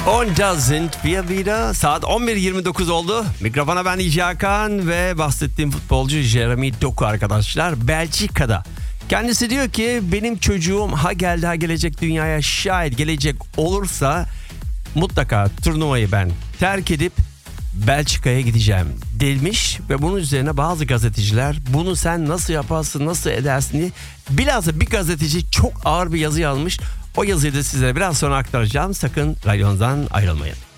On doesn't feel better. Saat 11.29 oldu. Mikrofona ben İci Hakan ve bahsettiğim futbolcu Jeremy Doku arkadaşlar. Belçika'da. Kendisi diyor ki benim çocuğum ha geldi ha gelecek dünyaya şayet gelecek olursa mutlaka turnuvayı ben terk edip Belçika'ya gideceğim demiş ve bunun üzerine bazı gazeteciler bunu sen nasıl yaparsın nasıl edersin diye bilhassa bir gazeteci çok ağır bir yazı yazmış. O yazıyı da size biraz sonra aktaracağım. Sakın radyondan ayrılmayın.